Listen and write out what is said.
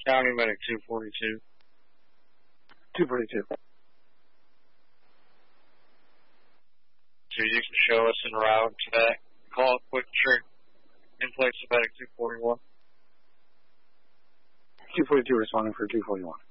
County Medic 242. 242. So you can show us en route to that. Call it quick trick. In place of Medic 241. 242 responding for 241.